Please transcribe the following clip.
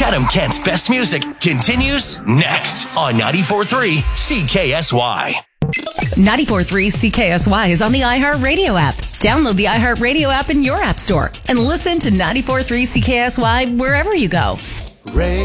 Chatham Kent's best music continues next on 94.3 CKSY. 94.3 CKSY is on the iHeartRadio app. Download the iHeartRadio app in your app store and listen to 94.3 CKSY wherever you go.